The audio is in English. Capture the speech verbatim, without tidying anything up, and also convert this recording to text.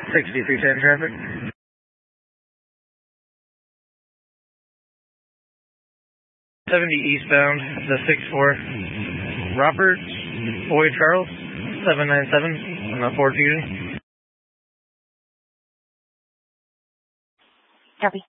sixty-three ten traffic. seventy eastbound, the six four. Robert Boyd Charles, seven nine seven, on the Ford Fusion. Copy.